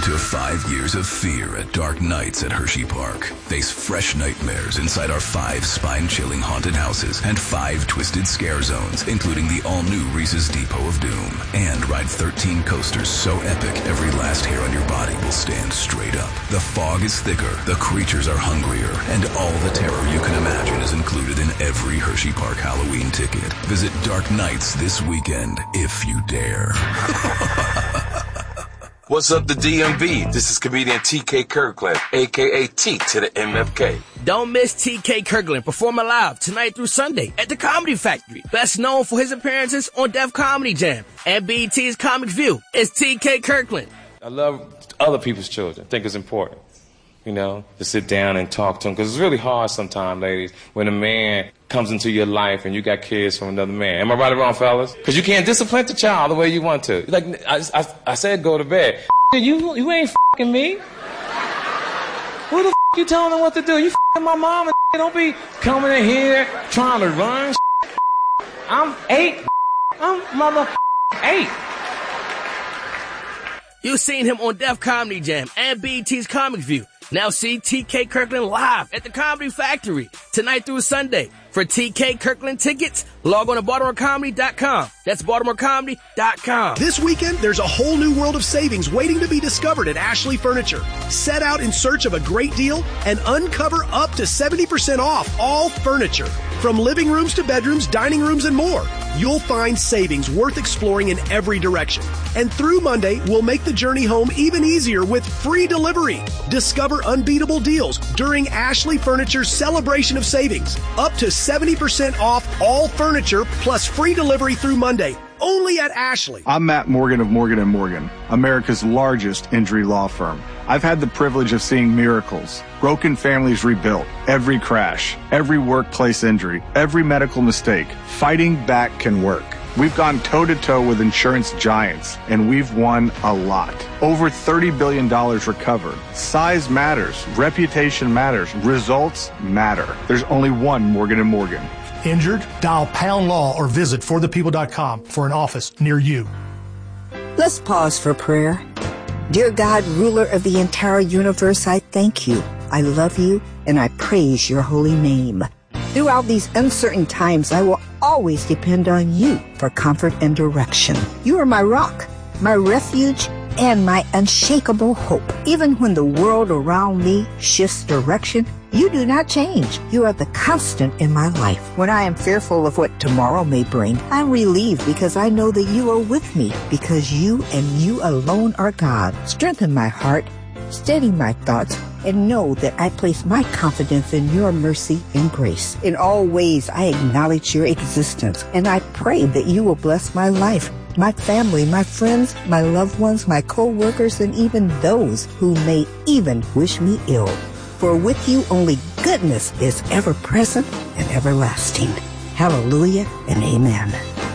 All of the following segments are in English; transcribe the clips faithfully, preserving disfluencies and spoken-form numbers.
into five years of fear at dark nights at Hershey Park. Face fresh nightmares inside our five spine-chilling haunted houses and five twisted scare zones, including the all-new Reese's Depot of Doom. And ride thirteen coasters so epic every last hair on your body will stand straight up. The fog is thicker, the creatures are hungrier, and all the terror you can imagine is included in every Hershey Park Halloween ticket. Visit Dark Nights this weekend, if you dare. What's up, the D M V? This is comedian T K Kirkland, a k a. T to the M F K. Don't miss T K Kirkland performing live tonight through Sunday at the Comedy Factory. Best known for his appearances on Def Comedy Jam and B E T's Comic View is T K Kirkland. I love other people's children. I think it's important, you know, to sit down and talk to them. Because it's really hard sometimes, ladies, when a man comes into your life and you got kids from another man. Am I right or wrong, fellas? Because you can't discipline the child the way you want to. Like, I, I, I said go to bed. You, you ain't f***ing me. Who the f*** you telling them what to do? You f***ing my mom and don't be coming in here trying to run. I'm eight. I'm mother eight. You've seen him on Def Comedy Jam and B E T's Comic View. Now see T K Kirkland live at the Comedy Factory tonight through Sunday. For T K Kirkland tickets, log on to Baltimore Comedy dot com. That's Baltimore Comedy dot com. This weekend, there's a whole new world of savings waiting to be discovered at Ashley Furniture. Set out in search of a great deal and uncover up to seventy percent off all furniture. From living rooms to bedrooms, dining rooms, and more. You'll find savings worth exploring in every direction. And through Monday, we'll make the journey home even easier with free delivery. Discover unbeatable deals during Ashley Furniture's celebration of savings. Up to seventy percent off all furniture plus free delivery through Monday. Only at Ashley. I'm Matt Morgan of Morgan and Morgan, America's largest injury law firm. I've had the privilege of seeing miracles, broken families rebuilt, every crash, every workplace injury, every medical mistake. Fighting back can work. We've gone toe-to-toe with insurance giants, and we've won a lot. Over thirty billion dollars recovered. Size matters. Reputation matters. Results matter. There's only one Morgan and Morgan. Injured? Dial Pound Law or visit for the people dot com for an office near you. Let's pause for prayer. Dear God, ruler of the entire universe, I thank you. I love you, and I praise your holy name. Throughout these uncertain times, I will always depend on you for comfort and direction. You are my rock, my refuge, and my unshakable hope. Even when the world around me shifts direction, you do not change. You are the constant in my life. When I am fearful of what tomorrow may bring, I'm relieved because I know that you are with me, because you and you alone are God. Strengthen my heart, steady my thoughts, and know that I place my confidence in your mercy and grace. In all ways, I acknowledge your existence, and I pray that you will bless my life, my family, my friends, my loved ones, my co-workers, and even those who may even wish me ill. For with you only goodness is ever present and everlasting. Hallelujah and amen.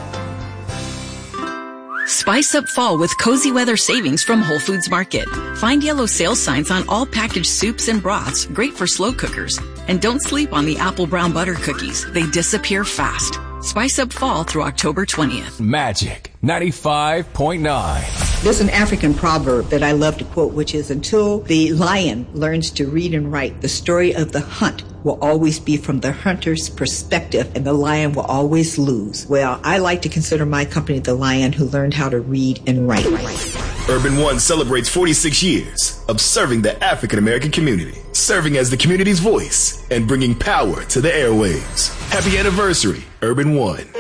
Spice up fall with cozy weather savings from Whole Foods Market. Find yellow sales signs on all packaged soups and broths, great for slow cookers. And don't sleep on the apple brown butter cookies. They disappear fast. Spice up fall through October twentieth. Magic ninety-five point nine. There's an African proverb that I love to quote, which is, until the lion learns to read and write, the story of the hunt will always be from the hunter's perspective, and the lion will always lose. Well, I like to consider my company the lion who learned how to read and write. Urban One celebrates forty-six years of serving the African American community, serving as the community's voice, and bringing power to the airwaves. Happy anniversary, Urban One.